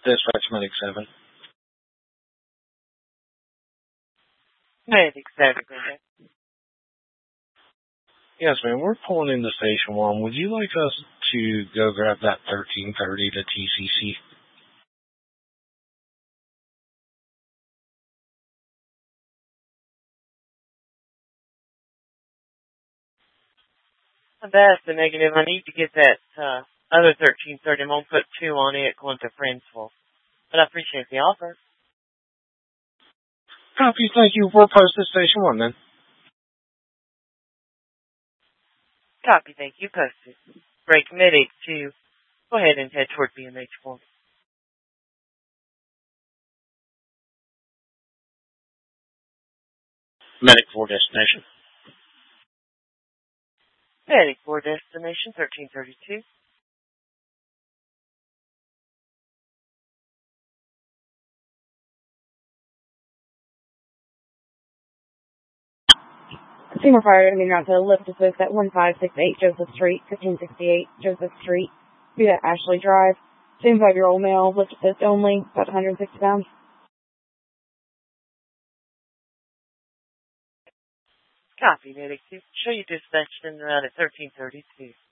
Dispatch Medic 7. Medic 7. Yes, ma'am. We're pulling into Station 1. Would you like us to go grab that 1330 to TCC? That's the negative. I need to get that other 1330. I'm going to put 2 on it going to Friendsville. But I appreciate the offer. Copy. Thank you. We're posted Station 1 then. Copy. Thank you. Posted. Break Medic 2. Go ahead and head toward BMH 4. Medic 4 destination. Medic 4 destination 1332. Seymour Fire, route to lift assist at 1568 Joseph Street, 1568 Joseph Street. Be at Ashley Drive. 75-year-old male, lift assist only, about 160 pounds. Copy, Medic 2. Show you dispatched in route at 1332.